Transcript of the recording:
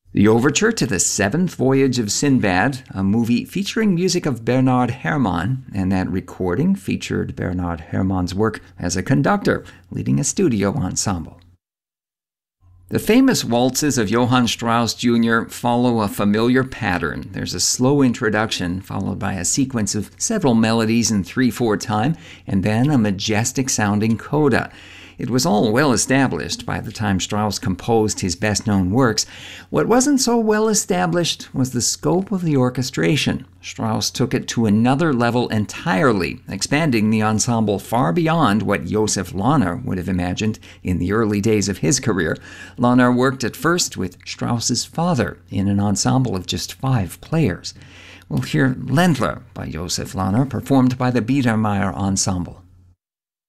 The overture to The Seventh Voyage of Sinbad, a movie featuring music of Bernard Herrmann, and that recording featured Bernard Herrmann's work as a conductor, leading a studio ensemble. The famous waltzes of Johann Strauss Jr. follow a familiar pattern. There's a slow introduction, followed by a sequence of several melodies in 3/4 time, and then a majestic-sounding coda. It was all well established by the time Strauss composed his best-known works. What wasn't so well established was the scope of the orchestration. Strauss took it to another level entirely, expanding the ensemble far beyond what Joseph Lahner would have imagined in the early days of his career. Lahner worked at first with Strauss's father in an ensemble of just 5 players. We'll hear Ländler by Joseph Lahner, performed by the Biedermeier Ensemble.